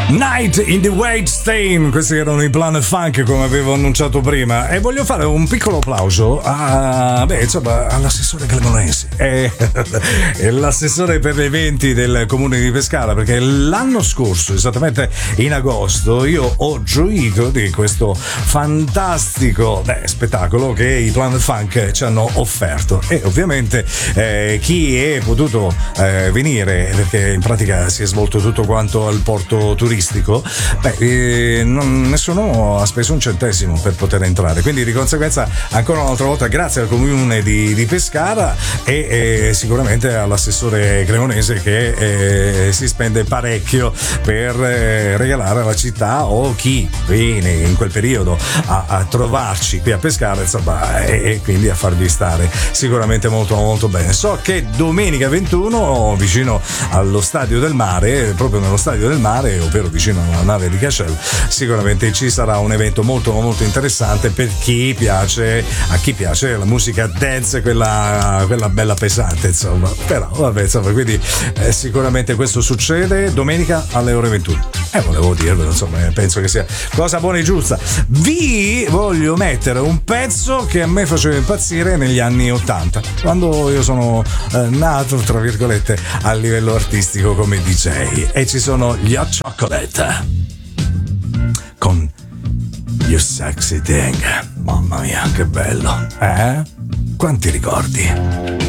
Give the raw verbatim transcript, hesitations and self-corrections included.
Night in the White Stain, questi erano i Planet Funk come avevo annunciato prima, e voglio fare un piccolo applauso a, beh, insomma, all'assessore Cremonese e, e l'assessore per gli eventi del comune di Pescara, perché l'anno scorso, esattamente in agosto, io ho gioito di questo fantastico beh, spettacolo che i Planet Funk ci hanno offerto, e ovviamente eh, chi è potuto eh, venire, perché in pratica si è svolto tutto quanto al porto turistico, beh, eh, non, nessuno ha speso un centesimo per poter entrare, quindi di conseguenza ancora un'altra volta grazie al comune di, di Pescara e eh, sicuramente all'assessore Cremonese che eh, si spende parecchio per eh, regalare alla città o chi viene in quel periodo a, a trovarci qui a Pescara, insomma, e, e quindi a farvi stare sicuramente molto molto bene. So che domenica ventuno vicino allo Stadio del Mare, proprio nello Stadio del Mare, ovvero vicino alla nave di Cascel, sicuramente ci sarà un evento molto molto interessante per chi piace, a chi piace la musica dance, quella, quella bella pesante, insomma. Però vabbè, insomma, quindi eh, sicuramente questo succede domenica alle ore ventuno. E eh, volevo dirvelo, insomma, penso che sia cosa buona e giusta. Vi voglio mettere un pezzo che a me faceva impazzire negli anni ottanta, quando io sono eh, nato, tra virgolette, a livello artistico come D J, e ci sono gli Hot Chocolate con You Sexy Thing. Mamma mia, che bello, eh? Quanti ricordi?